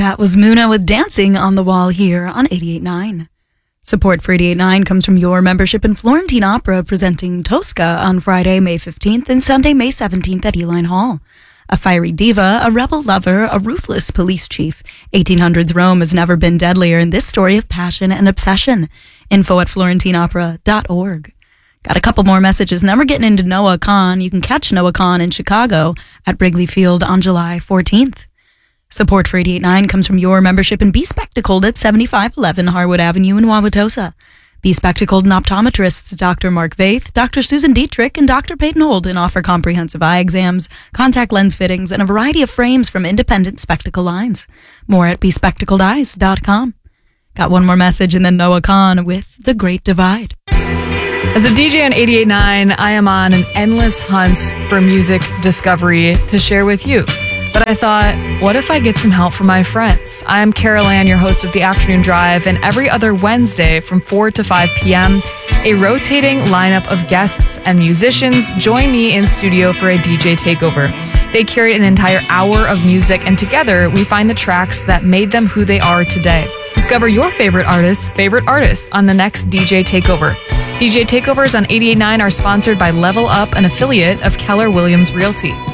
That was Muna with Dancing on the Wall here on 88.9. Support for 88.9 comes from your membership in Florentine Opera, presenting Tosca on Friday, May 15th and Sunday, May 17th at Eline Hall. A fiery diva, a rebel lover, a ruthless police chief. 1800s Rome has never been deadlier in this story of passion and obsession. Info at florentineopera.org. Got a couple more messages, and then we're getting into Noah Kahan. You can catch Noah Kahan in Chicago at Wrigley Field on July 14th. Support for 88.9 comes from your membership in Be Spectacled at 7511 Harwood Avenue in Wauwatosa. Be Spectacled and optometrists Dr. Mark Vaith, Dr. Susan Dietrich, and Dr. Peyton Holden offer comprehensive eye exams, contact lens fittings, and a variety of frames from independent spectacle lines. More at bespectacledeyes.com. Got one more message, and then Noah Kahan with The Great Divide. As a DJ on 88.9, I am on an endless hunt for music discovery to share with you. But I thought, what if I get some help from my friends? I'm Carol Ann, your host of The Afternoon Drive, and every other Wednesday from 4 to 5 p.m., a rotating lineup of guests and musicians join me in studio for a DJ takeover. They curate an entire hour of music, and together we find the tracks that made them who they are today. Discover your favorite artists on the next DJ Takeover. DJ Takeovers on 88.9 are sponsored by Level Up, an affiliate of Keller Williams Realty.